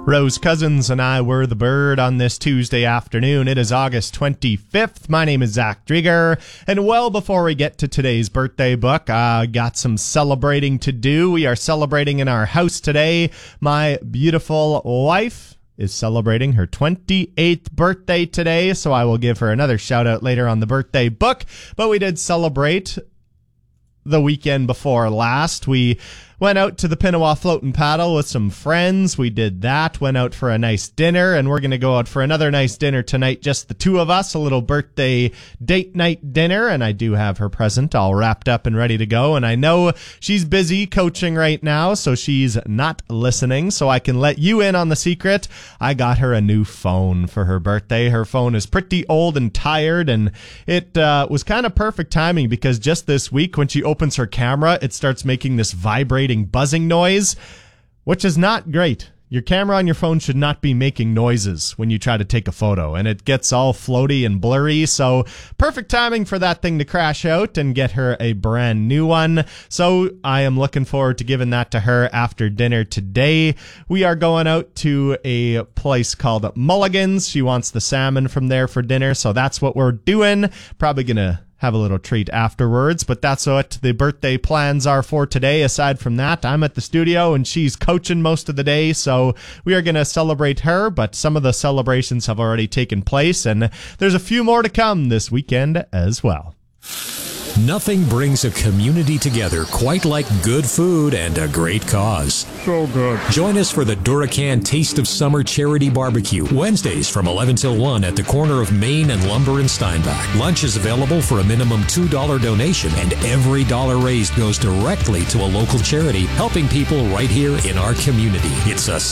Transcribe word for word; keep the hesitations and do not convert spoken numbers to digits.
Rose Cousins and I were the bird on this Tuesday afternoon. It is August twenty-fifth. My name is Zach Drieger. And well before we get to today's birthday book, I uh, got some celebrating to do. We are celebrating in our house today. My beautiful wife is celebrating her twenty-eighth birthday today, so I will give her another shout out later on the birthday book. But we did celebrate the weekend before last. We went out to the Pinawa Float and Paddle with some friends. We did that, went out for a nice dinner, and we're going to go out for another nice dinner tonight, just the two of us, a little birthday date night dinner, and I do have her present all wrapped up and ready to go, and I know she's busy coaching right now, so she's not listening, so I can let you in on the secret. I got her a new phone for her birthday. Her phone is pretty old and tired, and it uh, was kind of perfect timing because just this week when she opens her camera, it starts making this vibrating buzzing noise, which is not great. Your camera on your phone should not be making noises when you try to take a photo, and it gets all floaty and blurry, so perfect timing for that thing to crash out and get her a brand new one. So I am looking forward to giving that to her after dinner today. We are going out to a place called Mulligan's. She wants the salmon from there for dinner, so that's what we're doing. Probably gonna have a little treat afterwards, but that's what the birthday plans are for today. Aside from that, I'm at the studio and she's coaching most of the day, so we are going to celebrate her, but some of the celebrations have already taken place, and there's a few more to come this weekend as well. Nothing brings a community together quite like good food and a great cause. So good. Join us for the Duracan Taste of Summer Charity Barbecue, Wednesdays from eleven till one at the corner of Main and Lumber in Steinbach. Lunch is available for a minimum two dollars donation, and every dollar raised goes directly to a local charity helping people right here in our community. It's a